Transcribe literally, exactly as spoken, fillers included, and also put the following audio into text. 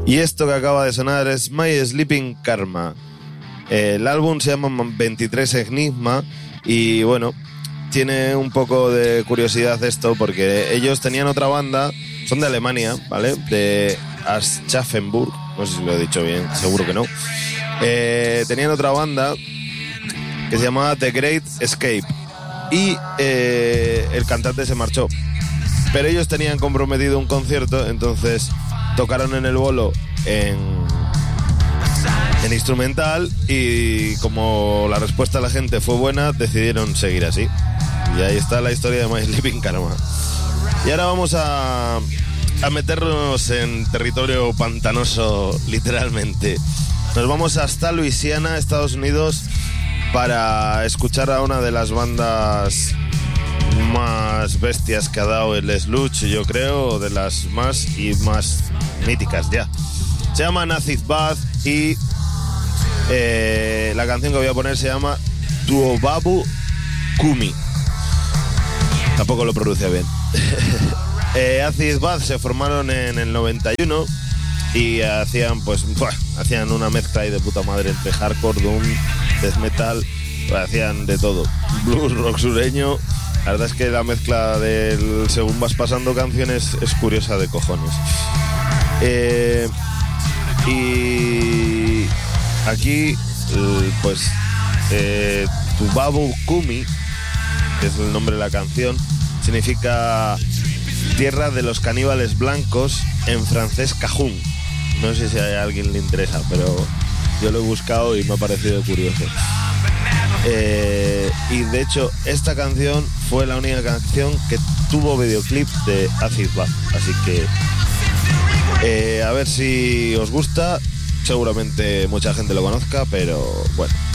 Y esto que acaba de sonar es My Sleeping Karma. El álbum se llama veintitrés Enigma y bueno, tiene un poco de curiosidad esto porque ellos tenían otra banda, son de Alemania, ¿vale? De Aschaffenburg, no sé si lo he dicho bien, seguro que no. Eh, tenían otra banda que se llamaba The Great Escape y eh, el cantante se marchó. Pero ellos tenían comprometido un concierto, entonces tocaron en el bolo en, en instrumental y como la respuesta de la gente fue buena, decidieron seguir así. Y ahí está la historia de My Sleeping Karma. Y ahora vamos a, a meternos en territorio pantanoso, literalmente. Nos vamos hasta Luisiana, Estados Unidos, para escuchar a una de las bandas más bestias que ha dado el sludge, yo creo, de las más y más míticas ya. Se llama Nazis Bath y eh, la canción que voy a poner se llama Tuobabu Kumi. Tampoco lo pronuncia bien. eh, Acid Bath se formaron en el noventa y uno y hacían pues buah, hacían una mezcla ahí de puta madre entre hardcore, doom, death metal, pues, hacían de todo, blues, rock sureño. La verdad es que la mezcla del según vas pasando canciones es curiosa de cojones. Eh, y aquí pues eh, Tuobabu Kumi, que es el nombre de la canción, significa tierra de los caníbales blancos en francés cajún. No sé si a alguien le interesa, pero yo lo he buscado y me ha parecido curioso. Eh, y de hecho esta canción fue la única canción que tuvo videoclip de Acid Bath, así que eh, a ver si os gusta. Seguramente mucha gente lo conozca, pero bueno.